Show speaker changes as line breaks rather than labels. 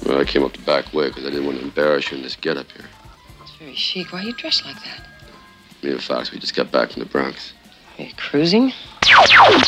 Well, I came up the back way because I didn't want to embarrass you in this getup here.
It's very chic. Why are you dressed like that?
Me and Fox, we just got back from the Bronx.
Are you cruising?